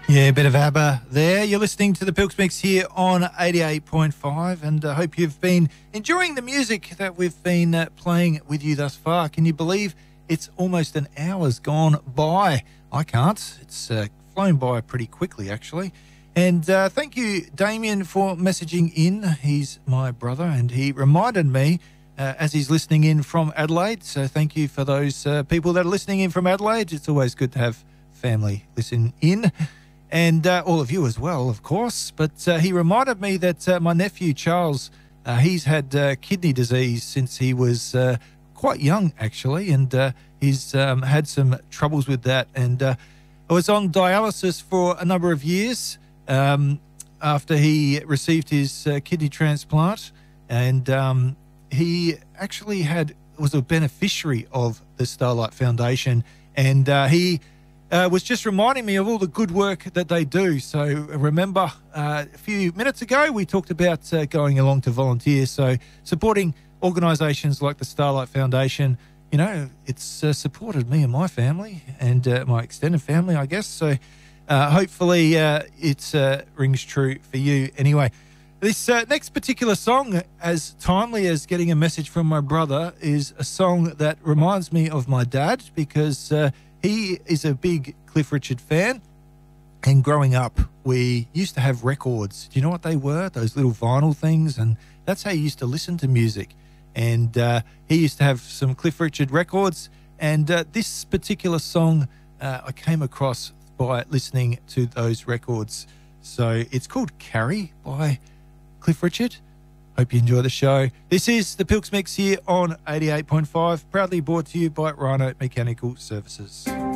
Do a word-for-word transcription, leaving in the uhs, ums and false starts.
Yeah, a bit of ABBA there. You're listening to the Pilks Mix here on eighty-eight point five, and I hope you've been enjoying the music that we've been uh, playing with you thus far. Can you believe it's almost an hour's gone by? I can't. It's uh, flown by pretty quickly, actually. And uh, thank you, Damien, for messaging in. He's my brother, and he reminded me uh, as he's listening in from Adelaide. So thank you for those uh, people that are listening in from Adelaide. It's always good to have family listen in. And uh, all of you as well, of course. But uh, he reminded me that uh, my nephew, Charles, uh, he's had uh, kidney disease since he was uh, quite young, actually. And uh, he's um, had some troubles with that. And uh, I was on dialysis for a number of years um, after he received his uh, kidney transplant. And um, he actually had was a beneficiary of the Starlight Foundation. And uh, he... Uh, was just reminding me of all the good work that they do. So remember, uh, a few minutes ago, we talked about uh, going along to volunteer. So supporting organisations like the Starlight Foundation, you know, it's uh, supported me and my family and uh, my extended family, I guess. So uh, hopefully uh, it uh, rings true for you anyway. This uh, next particular song, as timely as getting a message from my brother, is a song that reminds me of my dad because... Uh, He is a big Cliff Richard fan, and growing up, we used to have records. Do you know what they were? Those little vinyl things, and that's how you used to listen to music. And uh, he used to have some Cliff Richard records, and uh, this particular song uh, I came across by listening to those records. So it's called Carrie by Cliff Richard. Hope you enjoy the show. This is the Pilks Mix here on eighty-eight point five, proudly brought to you by Rhino Mechanical Services.